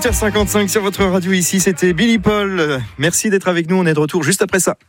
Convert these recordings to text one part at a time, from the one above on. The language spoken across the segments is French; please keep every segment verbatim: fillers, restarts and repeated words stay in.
huit heures cinquante-cinq sur votre radio ici, c'était Billy Paul. Merci d'être avec nous, on est de retour juste après ça.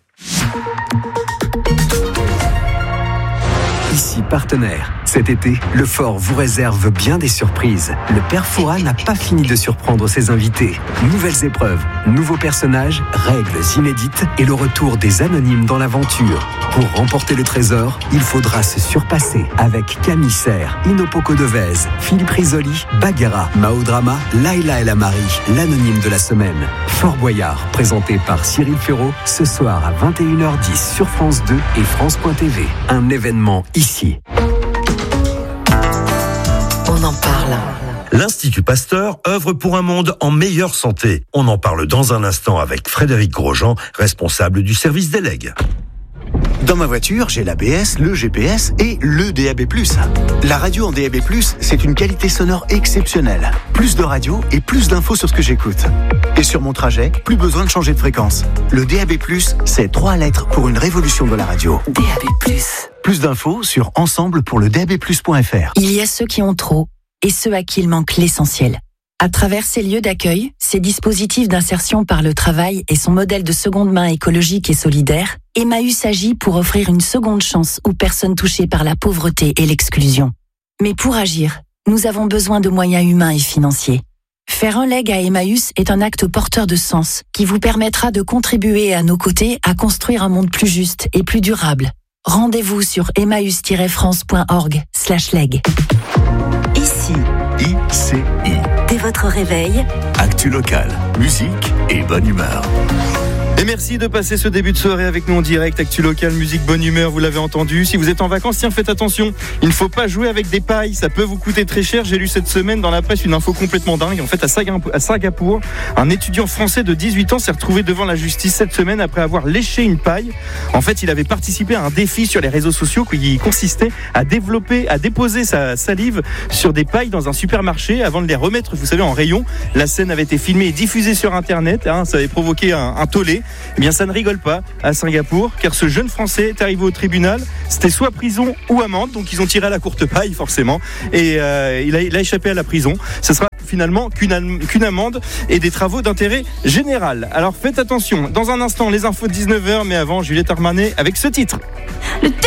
Ici partenaire. Cet été, le Fort vous réserve bien des surprises. Le Père Fouras n'a pas fini de surprendre ses invités. Nouvelles épreuves, nouveaux personnages, règles inédites et le retour des anonymes dans l'aventure. Pour remporter le trésor, il faudra se surpasser avec Camille Serre, Inopoko Devez, Philippe Risoli, Bagheera, Maodrama, Laila El Amari, l'anonyme de la semaine. Fort Boyard, présenté par Cyril Ferraud, ce soir à vingt et une heures dix sur France deux et France point T V. Un événement ici. On en parle. L'Institut Pasteur œuvre pour un monde en meilleure santé. On en parle dans un instant avec Frédéric Grosjean, responsable du service des legs. Dans ma voiture, j'ai l'A B S, le G P S et le D A B plus. La radio en D A B plus, c'est une qualité sonore exceptionnelle. Plus de radio et plus d'infos sur ce que j'écoute. Et sur mon trajet, plus besoin de changer de fréquence. Le D A B plus, c'est trois lettres pour une révolution de la radio. D A B plus. Plus d'infos sur ensemble pour le D A B plus point F R. Il y a ceux qui ont trop et ceux à qui il manque l'essentiel. À travers ces lieux d'accueil, ces dispositifs d'insertion par le travail et son modèle de seconde main écologique et solidaire, Emmaüs agit pour offrir une seconde chance aux personnes touchées par la pauvreté et l'exclusion. Mais pour agir, nous avons besoin de moyens humains et financiers. Faire un leg à Emmaüs est un acte porteur de sens qui vous permettra de contribuer à nos côtés à construire un monde plus juste et plus durable. Rendez-vous sur emmaüs tiret france point org slash leg. Ici, I C I. dès votre réveil, Actu local, musique et bonne humeur. Et merci de passer ce début de soirée avec nous en direct. Actu local, musique, bonne humeur, vous l'avez entendu. Si vous êtes en vacances, tiens, faites attention. Il ne faut pas jouer avec des pailles, ça peut vous coûter très cher. J'ai lu cette semaine dans la presse une info complètement dingue. En fait, à Singapour, un étudiant français de dix-huit ans s'est retrouvé devant la justice cette semaine après avoir léché une paille. En fait, il avait participé à un défi sur les réseaux sociaux qui consistait à développer, à déposer sa salive sur des pailles dans un supermarché avant de les remettre, vous savez, en rayon. La scène avait été filmée et diffusée sur Internet. Hein, ça avait provoqué un, un tollé. Eh bien, ça ne rigole pas à Singapour, car ce jeune Français est arrivé au tribunal. C'était soit prison ou amende, donc ils ont tiré à la courte paille, forcément. Et euh, il, a, il a échappé à la prison. Ce sera finalement qu'une, qu'une amende et des travaux d'intérêt général. Alors faites attention. Dans un instant, les infos de dix-neuf heures, mais avant, Juliette Armanet avec ce titre. le